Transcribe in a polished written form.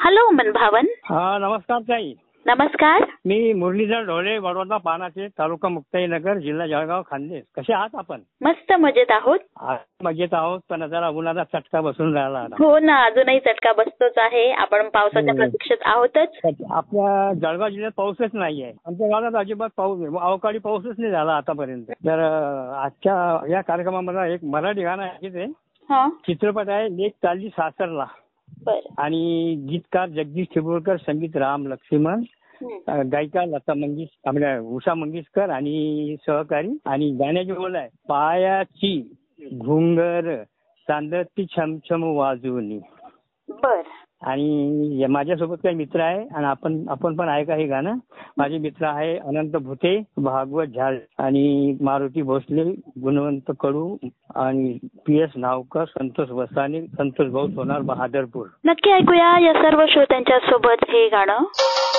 Hello मनभावन. हा, नमस्कार ताई. नमस्कार. मी मुरलीधर ढोले, बडोदा पानाचे, तालुका मुक्ताईनगर, जिल्हा जळगाव, खानदेश. कसे आहात आपण? मस्त मजेत आहोत. मजेत आहोत, पण जरा उन्हाचा चटका बसून राहिला आता. हो ना, अजूनही चटका बसतोच आहे. आपण पावसाच्या प्रतीक्षेत आहोतच. आपल्या जळगाव जिल्ह्यात पाऊसच नाहीये. आमच्या गावात अजिबात पाऊस नाही, अवकाळी पाऊसच नाही झाला आतापर्यंत. तर आजच्या या कार्यक्रमामध्ये एक मराठी गाणं आहे ते चित्रपट आहे लेक चालली सासरला. आणि गीतकार जगदीश ठिबुळकर, संगीत राम लक्ष्मण, गायिका लता आपल्या उषा मंगेशकर आणि सहकारी. आणि गाण्याची बोल आहे पायाची घुंगर चांदती छमछम वाजवणी. आणि माझ्यासोबत काही मित्र आहे आणि आपण पण ऐका हे गाणं. माझे मित्र आहे अनंत भुते, भागवत झाल आणि मारुती भोसले, गुणवंत कडू आणि PS नावकर, संतोष वसाने, संतोष भाऊ सोनार, बहादरपूर. नक्की ऐकूया या सर्व श्रोत्यांच्या सोबत हे गाणं.